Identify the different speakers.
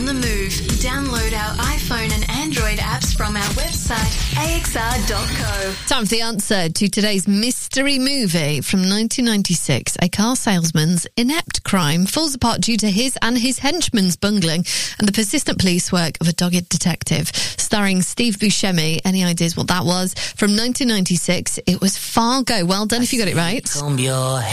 Speaker 1: on the move. Download our iPhone and Android apps from our website, axr.co.
Speaker 2: Time for the answer to today's mystery movie from 1996. A car salesman's inept crime falls apart due to his and his henchman's bungling and the persistent police work of a dogged detective. Starring Steve Buscemi. Any ideas what that was? From 1996, it was Fargo. Well done if you got it right.